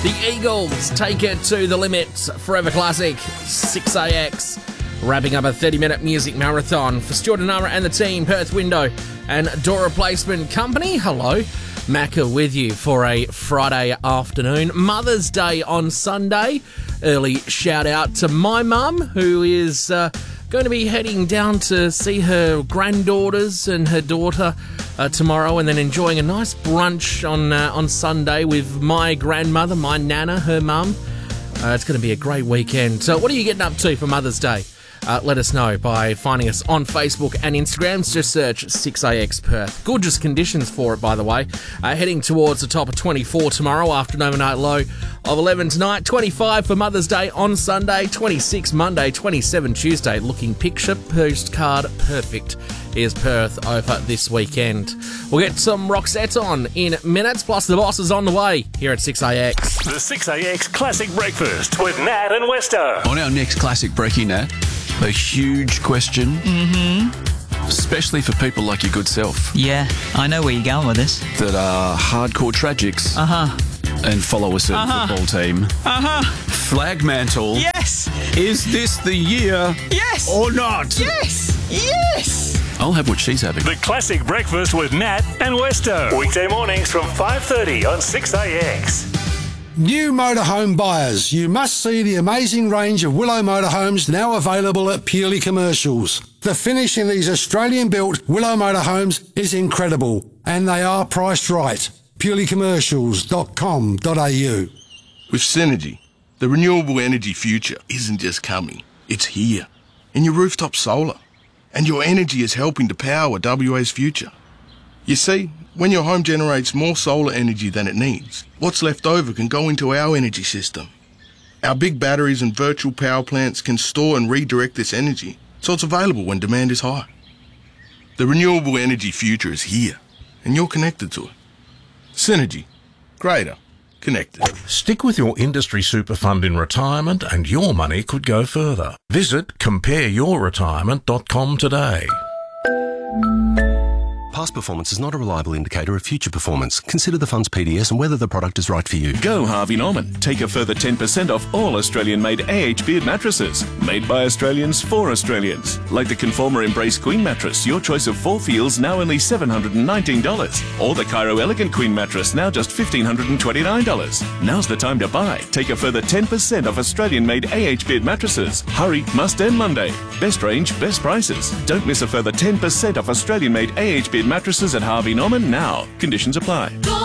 The Eagles take it to the limit. Forever Classic, 6AX. Wrapping up a 30-minute music marathon for Stuart and Nara and the team, Perth Window and Door Replacement Company. Hello, Macca with you for a Friday afternoon. Mother's Day on Sunday. Early shout out to my mum, who is going to be heading down to see her granddaughters and her daughter tomorrow, and then enjoying a nice brunch on Sunday with my grandmother, my nana, her mum. It's going to be a great weekend. So what are you getting up to for Mother's Day? Let us know by finding us on Facebook and Instagram. Just search 6AX Perth. Gorgeous conditions for it, by the way. Heading towards the top of 24 tomorrow after an overnight low of 11 tonight. 25 for Mother's Day on Sunday. 26 Monday. 27 Tuesday. Looking picture postcard perfect is Perth over this weekend. We'll get some Roxette on in minutes, plus the boss is on the way here at 6AX. The 6AX Classic Breakfast with Nat and Westo. On our next Classic Breaky, Nat, a huge question, especially for people like your good self. Yeah, I know where you're going with this. That are hardcore tragics and follow a certain football team. Flag mantle. Yes! Is this the year? Yes! Or not? Yes! Yes! I'll have what she's having. The Classic Breakfast with Nat and Westo. Weekday mornings from 5:30 on 6AX. New motorhome buyers, you must see the amazing range of Willow motorhomes now available at Purely Commercials. The finish in these Australian-built Willow motorhomes is incredible, and they are priced right. purelycommercials.com.au. With Synergy, the renewable energy future isn't just coming, it's here. In your rooftop solar. And your energy is helping to power WA's future. You see, when your home generates more solar energy than it needs, what's left over can go into our energy system. Our big batteries and virtual power plants can store and redirect this energy, so it's available when demand is high. The renewable energy future is here, and you're connected to it. Synergy. Greater. Connected. Stick with your industry super fund in retirement and your money could go further. Visit compareyourretirement.com today. Past performance is not a reliable indicator of future performance. Consider the fund's PDS and whether the product is right for you. Go Harvey Norman. Take a further 10% off all Australian-made AH Beard mattresses. Made by Australians for Australians. Like the Conformer Embrace Queen mattress, your choice of 4 feels now only $719. Or the Cairo Elegant Queen mattress, now just $1,529. Now's the time to buy. Take a further 10% off Australian-made AH Beard mattresses. Hurry, must end Monday. Best range, best prices. Don't miss a further 10% off Australian-made AH Beard mattresses at Harvey Norman now. Conditions apply.